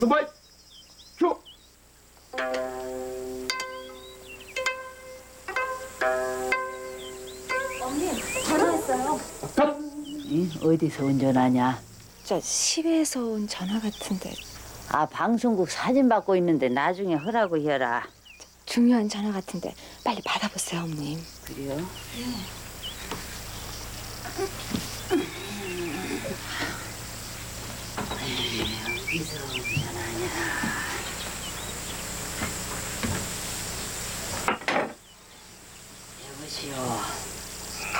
스마일 큐. 언니, 전화했어요. 컷. 응? 어디서 운전하냐? 저 시외에서 온 전화 같은데 아, 방송국 사진 받고 있는데 나중에 하라고 해라. 중요한 전화 같은데 빨리 받아보세요, 어머님. 그래요? 어디서 운전하냐?